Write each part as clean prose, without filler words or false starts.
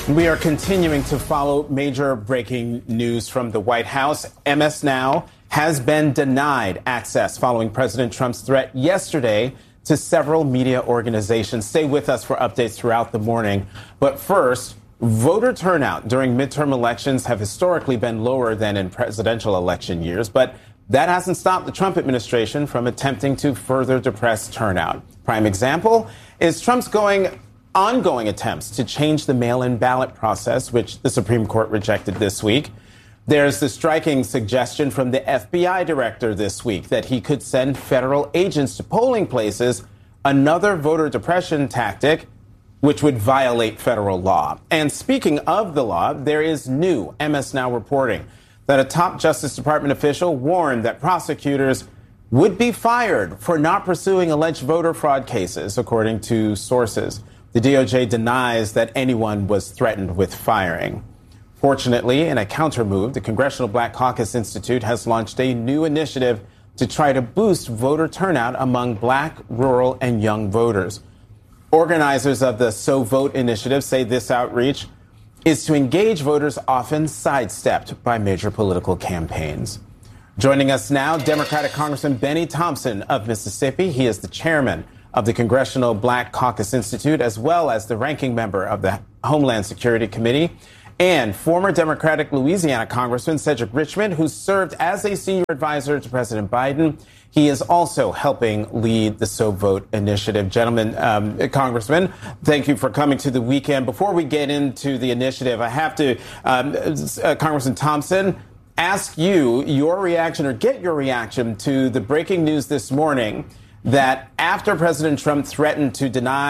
We are continuing to follow major breaking news from the White House. MS Now has been denied access following President Trump's threat yesterday to several media organizations. Stay with us for updates throughout the morning. But first, voter turnout during midterm elections have historically been lower than in presidential election years, but that hasn't stopped the Trump administration from attempting to further depress turnout. Prime example is Trump's ongoing attempts to change the mail-in ballot process, which the Supreme Court rejected this week. There's the striking suggestion from the FBI director this week that he could send federal agents to polling places, another voter depression tactic, which would violate federal law. And speaking of the law, there is new MS Now reporting that a top Justice Department official warned that prosecutors would be fired for not pursuing alleged voter fraud cases, according to sources. The DOJ denies that anyone was threatened with firing. Fortunately, in a countermove, the Congressional Black Caucus Institute has launched a new initiative to try to boost voter turnout among Black, rural, and young voters. Organizers of the So Vote initiative say this outreach is to engage voters often sidestepped by major political campaigns. Joining us now, Democratic Congressman Benny Thompson of Mississippi. He is the chairman of the Congressional Black Caucus Institute, as well as the ranking member of the Homeland Security Committee, and former Democratic Louisiana Congressman Cedric Richmond, who served as a senior advisor to President Biden. He is also helping lead the So Vote initiative. Gentlemen, Congressman, thank you for coming to the weekend. Before we get into the initiative, I have to, Congressman Thompson, ask you your reaction or get your reaction to the breaking news this morning that after President Trump threatened to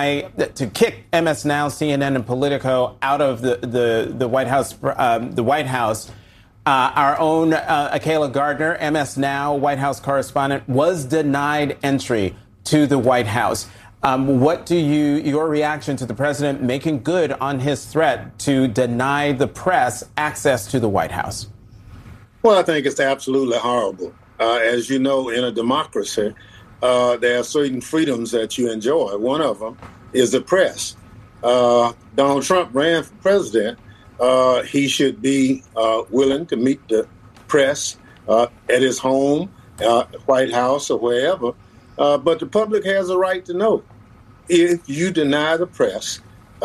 kick MS Now, CNN, and Politico out of the White House, our own Akayla Gardner, MS Now White House correspondent, was denied entry to the White House. What your reaction to the president making good on his threat to deny the press access to the White House? Well, I think it's absolutely horrible. As you know, in a democracy, there are certain freedoms that you enjoy. One of them is the press. Donald Trump ran for president. He should be willing to meet the press at his home, White House, or wherever. But the public has a right to know. If you deny the press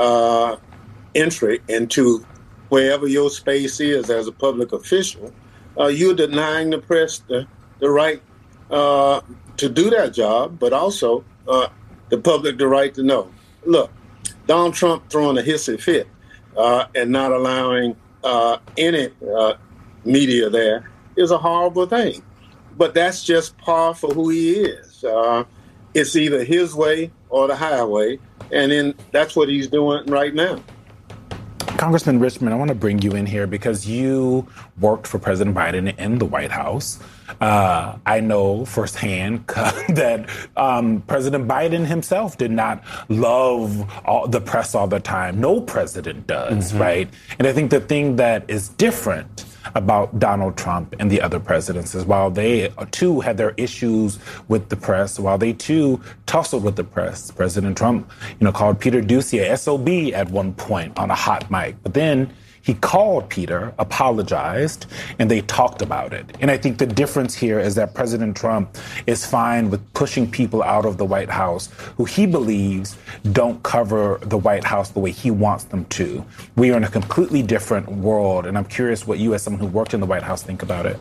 entry into wherever your space is as a public official, you're denying the press the right to do their job, but also the public the right to know. Look, Donald Trump throwing a hissy fit and not allowing any media there is a horrible thing. But that's just par for who he is. It's either his way or the highway, and then that's what he's doing right now. Congressman Richmond, I want to bring you in here because you worked for President Biden in the White House. I know firsthand that President Biden himself did not love the press all the time. No president does, right? And I think the thing that is different about Donald Trump and the other presidents is while they too had their issues with the press, while they too tussled with the press, President Trump, called Peter Doocy a SOB at one point on a hot mic. But then he called Peter, apologized, and they talked about it. And I think the difference here is that President Trump is fine with pushing people out of the White House who he believes don't cover the White House the way he wants them to. We are in a completely different world, and I'm curious what you, as someone who worked in the White House, think about it.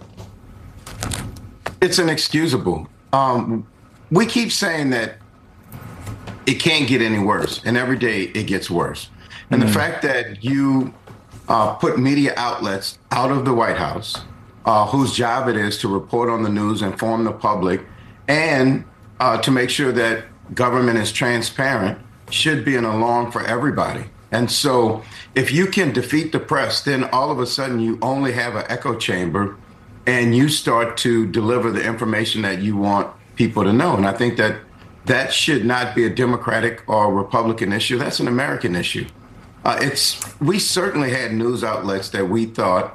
It's inexcusable. We keep saying that it can't get any worse, and every day it gets worse. And the fact that you put media outlets out of the White House, whose job it is to report on the news, inform the public, and to make sure that government is transparent, should be an alarm for everybody. And so if you can defeat the press, then all of a sudden you only have an echo chamber and you start to deliver the information that you want people to know. And I think that should not be a Democratic or Republican issue. That's an American issue. We certainly had news outlets that we thought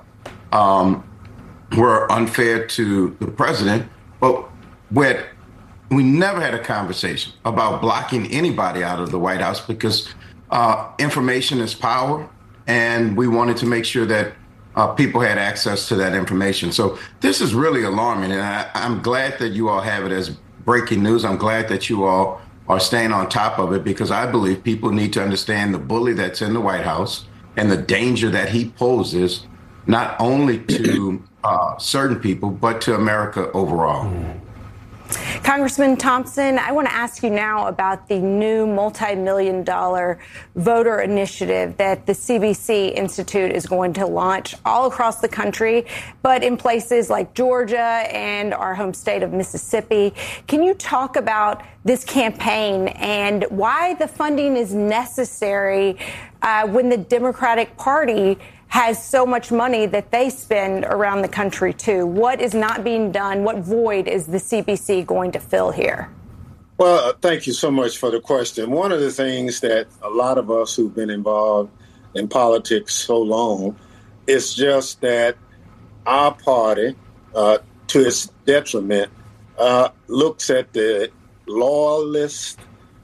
were unfair to the president, but we never had a conversation about blocking anybody out of the White House because information is power. and we wanted to make sure that people had access to that information. So this is really alarming, and I'm glad that you all have it as breaking news. I'm glad that you all are staying on top of it, because I believe people need to understand the bully that's in the White House and the danger that he poses, not only to certain people, but to America overall. Congressman Thompson, I want to ask you now about the new multi-million-dollar voter initiative that the CBC Institute is going to launch all across the country, but in places like Georgia and our home state of Mississippi. Can you talk about this campaign and why the funding is necessary when the Democratic Party has so much money that they spend around the country, too? What is not being done? What void is the CBC going to fill here? Well, thank you so much for the question. One of the things that a lot of us who've been involved in politics so long is just that our party, to its detriment, looks at the loyalist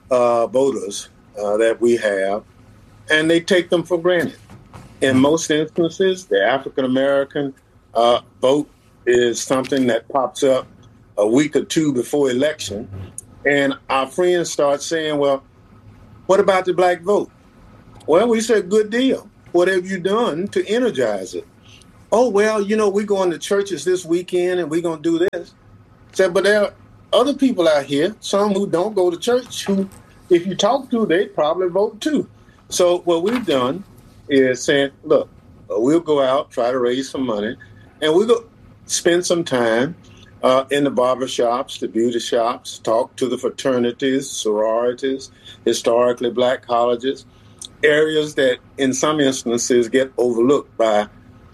voters that we have, and they take them for granted. In most instances, the African-American vote is something that pops up a week or two before election. And our friends start saying, well, what about the black vote? Well, we said, good deal. What have you done to energize it? Oh, well, we're going to churches this weekend and we're going to do this. Said, but there are other people out here, some who don't go to church, who, if you talk to, they probably vote too. So what we've done is saying, look, we'll go out, try to raise some money, and we'll go spend some time in the barber shops, the beauty shops, talk to the fraternities, sororities, historically black colleges, areas that in some instances get overlooked by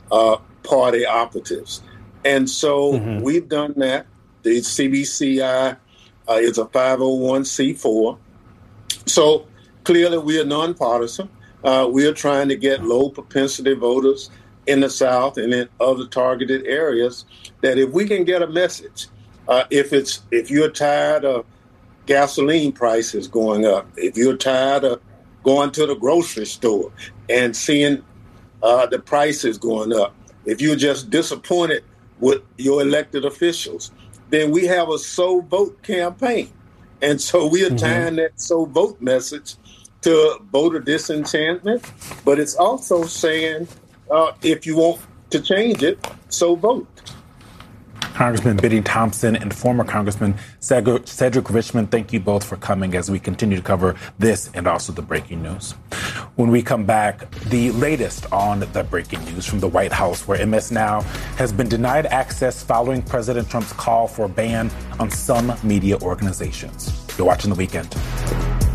party operatives. And so we've done that. The CBCI is a 501c4. So clearly we are nonpartisan. We are trying to get low propensity voters in the South and in other targeted areas, that if we can get a message, if you're tired of gasoline prices going up, if you're tired of going to the grocery store and seeing the prices going up, if you're just disappointed with your elected officials, then we have a So Vote campaign. And so we are tying that So Vote message to voter disenchantment, but it's also saying, if you want to change it, so vote. Congressman Biddy Thompson and former Congressman Cedric Richmond, thank you both for coming as we continue to cover this and also the breaking news. When we come back, the latest on the breaking news from the White House, where MS Now has been denied access following President Trump's call for a ban on some media organizations. You're watching The Weekend.